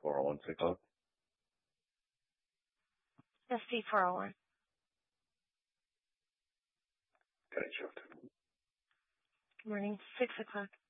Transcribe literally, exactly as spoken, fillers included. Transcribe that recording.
four oh one six oh. S D four oh one. Got it shift. Good morning. Six o'clock.